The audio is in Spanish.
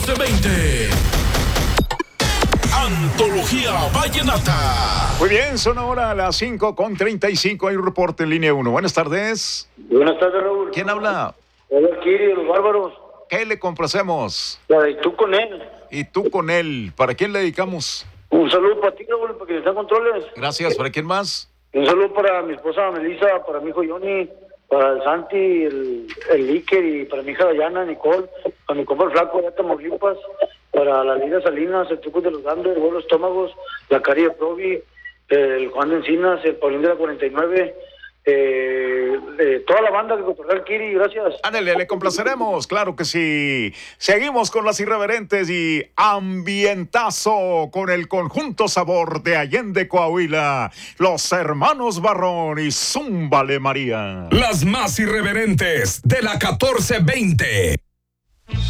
1420. Antología Vallenata. Muy bien, son ahora las 5:35. Hay un reporte en línea 1. Buenas tardes. Buenas tardes, Raúl. ¿Quién habla? Hola, Kiri, de los Bárbaros. ¿Qué le complacemos? Y tú con él. Y tú con él. ¿Para quién le dedicamos? Un saludo para ti, Raúl, para que estén controles. Gracias. ¿Para quién más? Un saludo para mi esposa Melissa, para mi hijo Johnny, para el Santi, el Iker, y para mi hija Dayana, Nicole, para mi compa el Flaco de Tamaulipas, para la Liga Salinas, el Truco de los Grandes, el Vuelo Estómagos, la Cari de Provi, el Juan de Encinas, el Paulín de la 49, toda la banda que cotorrea el Kiri, gracias. Ándale, le complaceremos, claro que sí. Seguimos con las irreverentes y ambientazo con el conjunto sabor de Allende, Coahuila, los hermanos Barrón y Zúmbale María. Las más irreverentes de la 1420.